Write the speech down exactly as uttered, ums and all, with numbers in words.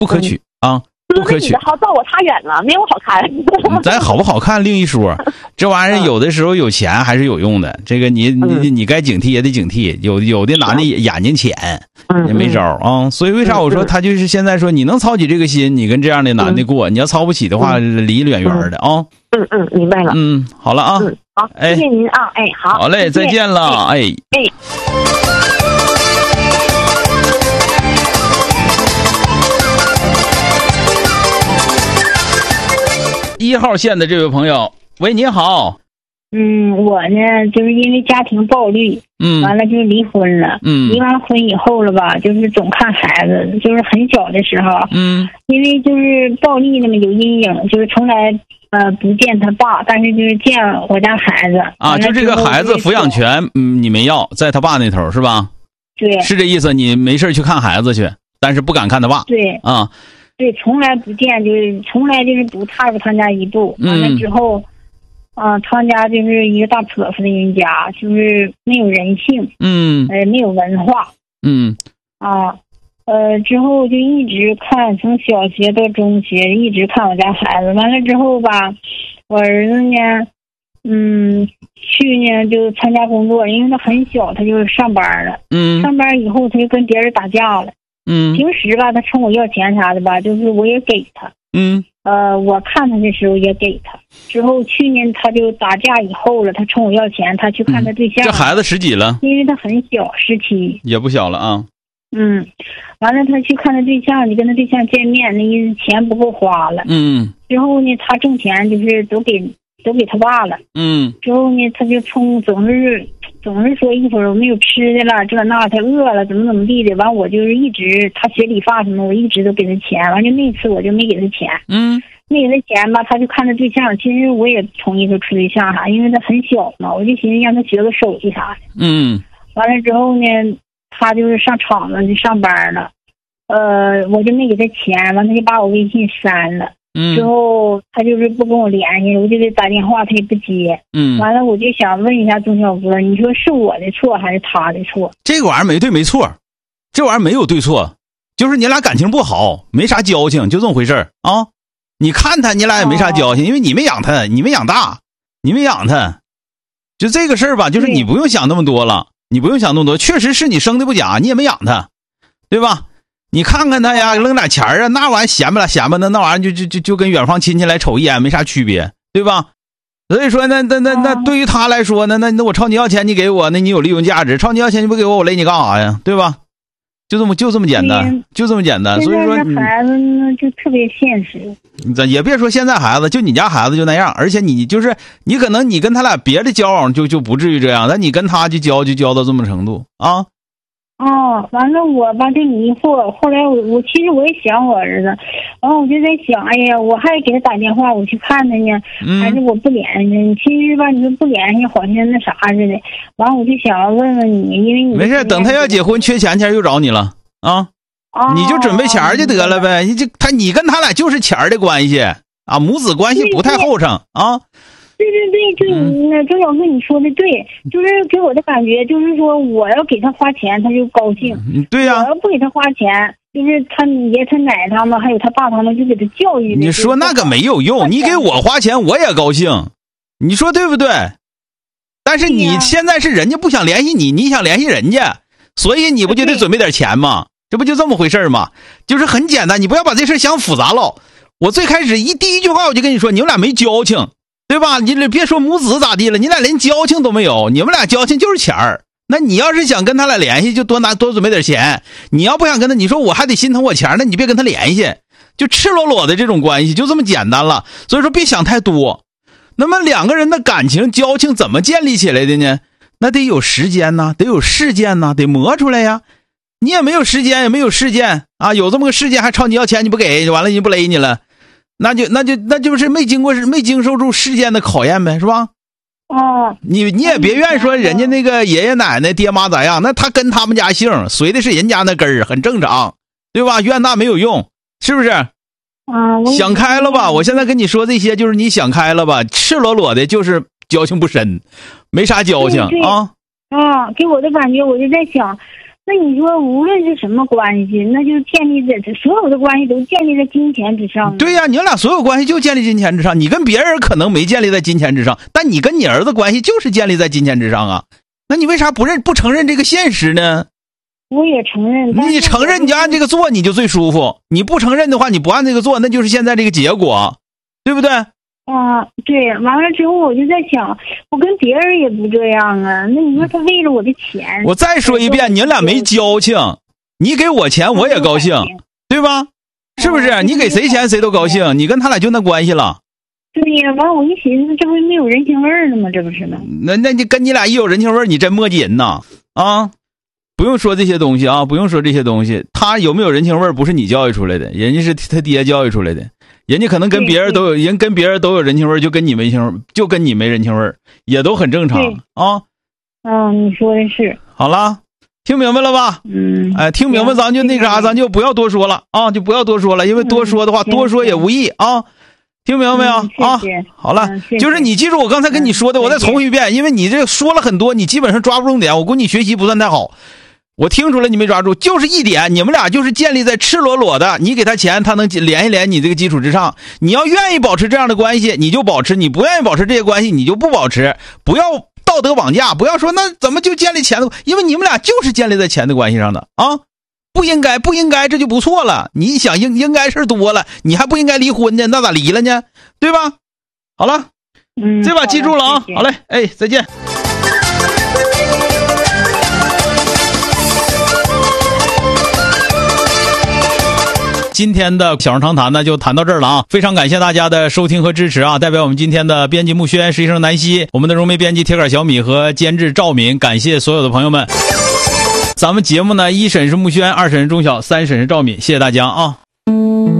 不可取啊。不可取， 好照我差远了，没有好看。 咱好不好看另一说，这玩意儿有的时候有钱还是有用的。这个你你你该警惕也得警惕，有有的男的眼睛浅，也没招啊。所以为啥我说他就是现在说你能操起这个心，你跟这样的男的过，你要操不起的话，离远远的啊。 嗯嗯，明白了。 嗯，好了啊。 嗯，好，谢谢您啊，哎，好。 好嘞，再见了，哎哎。 一号线的这位朋友，喂，你好。 嗯，我呢，就是因为家庭暴力， 嗯， 完了就离婚了。 嗯， 离完婚以后了吧，就是总看孩子，就是很小的时候， 嗯， 因为就是暴力那么有阴影，就是从来呃不见他爸，但是就是见我家孩子啊，就这个孩子抚养权，嗯，你没要，在他爸那头是吧？ 对， 是这意思。你没事去看孩子去，但是不敢看他爸。 对， 啊。 对，从来不见，就是从来就是不踏入他家一步。完了之后，啊、嗯呃，他家就是一个大泼妇的人家，就是没有人性， 嗯， 呃，没有文化， 嗯， 啊，呃，之后就一直看，从小学到中学一直看我家孩子。完了之后吧，我儿子呢，嗯，去年就参加工作，因为他很小，他就上班了， 嗯， 上班以后他就跟别人打架了。 嗯， 平时吧，他冲我要钱啥的吧，就是我也给他。 嗯， 呃，我看他的时候也给他。之后去年他就打架以后了，他冲我要钱，他去看他对象。 嗯、这孩子十几了？ 因为他很小，十七。 也不小了啊。 嗯，完了他去看他对象，你跟他对象见面，那意思钱不够花了。 嗯。 之后呢，他挣钱就是都给都给他爸了。 嗯。 之后呢，他就冲总是。总是说一会儿我没有吃的了，这那他饿了，怎么怎么地的。完我就是一直他学理发什么，我一直都给他钱。完就那次我就没给他钱， 嗯， 没给他钱吧，他就看他对象。其实我也同意他处对象啥，因为他很小嘛，我就寻思让他学个手艺啥的。 嗯， 完了之后呢，他就是上厂子去上班了，呃，我就没给他钱，完他就把我微信删了。 嗯， 之后他就是不跟我联系，我就给他打电话，他也不接。 嗯， 完了我就想问一下钟小哥，你说是我的错还是他的错？ 这个玩意儿没对没错，这玩意儿没有对错，就是你俩感情不好，没啥交情，就这么回事儿啊。你看他，你俩也没啥交情，哦、因为你没养他，你没养大，你没养他，就这个事儿吧，就是你不用想那么多了，你不用想那么多，确实是你生的不假，你也没养他，对吧？你看看他呀，扔点钱啊，那玩意儿闲不了闲吧，那那玩意儿就就就就跟远房亲戚来瞅一眼没啥区别，对吧？所以说那那那那对于他来说呢，那那我朝你要钱你给我，那你有利用价值；朝你要钱你不给我，我勒你干啥呀？对吧？就这么就这么简单，就这么简单。所以说孩子呢就特别现实。 咱也别说现在孩子，就你家孩子就那样，而且你就是你可能你跟他俩别的交往就就不至于这样，但你跟他就交就交到这么程度啊。 哦，完了我吧就迷惑，后来我我其实我也想我儿子，完了我就在想，哎呀，我还给他打电话，我去看他呢， 嗯、 还是我不联系？其实吧，你说不联系，好像那啥似的。完了我就想问问你，因为你没事，等他要结婚缺钱钱又找你了啊， 哦、 你就准备钱就得了呗。你这他你跟他俩就是钱的关系啊，母子关系不太厚诚啊。 对对对，就你那周小哥你说的对，就是给我的感觉就是说，我要给他花钱，他就高兴。 对呀、啊， 我要不给他花钱，就是他爷他奶他们还有他爸他们就给他教育。 你说那个没有用，你给我花钱我也高兴，你说对不对？但是你现在是人家不想联系你，你想联系人家，所以你不就得准备点钱吗？这不就这么回事吗？就是很简单，你不要把这事想复杂了。我最开始一第一句话我就跟你说，你们俩没交情。对吧？你别说母子咋地了，你俩连交情都没有，你们俩交情就是钱儿。那你要是想跟他俩联系，就多拿多准备点钱。你要不想跟他，你说我还得心疼我钱，那你别跟他联系，就赤裸裸的这种关系就这么简单了。所以说别想太多。那么两个人的感情交情怎么建立起来的呢？那得有时间呐，得有事件呐，得磨出来呀。你也没有时间，也没有事件啊，有这么个事件还朝你要钱，你不给，完了人家不勒你了。那就那就那就是没经过没经受住事件的考验呗，是吧？ 哦， 你你也别怨说人家那个爷爷奶奶爹妈咋样，那他跟他们家姓，随的是人家那根儿，很正常，对吧？怨那没有用，是不是？ 啊， 想开了吧？我现在跟你说这些，就是你想开了吧？赤裸裸的，就是交情不深，没啥交情啊。 啊，给我的感觉，我就在想。 那你说无论是什么关系，那就建立在所有的关系都建立在金钱之上。 对呀、啊，你们俩所有关系就建立金钱之上。你跟别人可能没建立在金钱之上，但你跟你儿子关系就是建立在金钱之上啊。那你为啥不认不承认这个现实呢？ 我也承认。 你承认你就按这个做，你就最舒服。你不承认的话，你不按这个做，那就是现在这个结果，对不对？ 啊，对，完了之后我就在想，我跟别人也不这样啊。那你说他为了我的钱， 我再说一遍，你俩没交情，你给我钱我也高兴，对吧？是不是？你给谁钱谁都高兴，你跟他俩就那关系了。 对呀，完我一寻思，这不没有人情味儿了吗？这不是吗？ 那那你跟你俩一有人情味儿，你真磨叽人呐啊！不用说这些东西啊，不用说这些东西。他有没有人情味儿，不是你教育出来的，人家是他爹教育出来的。人家可能跟别人都有，人跟别人都有人情味儿，就跟你没情，就跟你没人情味儿，也都很正常啊。 嗯，你说的是。 好了，听明白了吧？ 嗯。 哎，听明白，咱就那啥，咱就不要多说了啊，就不要多说了，因为多说的话， 嗯、 多说也无益啊。听明白没有、嗯、啊？好了、 嗯， 就是你记住我刚才跟你说的， 嗯、 我再重复一遍，因为你这说了很多，你基本上抓不重点，我估计你学习不算太好。我听出来你没抓住，就是一点，你们俩就是建立在赤裸裸的，你给他钱，他能连一连你这个基础之上。你要愿意保持这样的关系，你就保持；你不愿意保持这些关系，你就不保持。不要道德绑架，不要说那怎么就建立钱的，因为你们俩就是建立在钱的关系上的啊。不应该，不应该，这就不错了。你想应应该事多了，你还不应该离婚呢，那咋离了呢？对吧？好了， 嗯， 这把记住了啊。好嘞，哎，再见。今天的小人长谈呢就谈到这儿了啊，非常感谢大家的收听和支持啊！代表我们今天的编辑木轩、实习生南希、我们的融媒编辑铁杆小米和监制赵敏，感谢所有的朋友们。咱们节目呢，一审是木轩，二审是钟晓，三审是赵敏，谢谢大家啊！